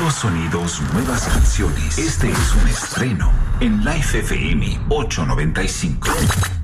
Nuevos sonidos, nuevas canciones. Este es un estreno en Life FM 895.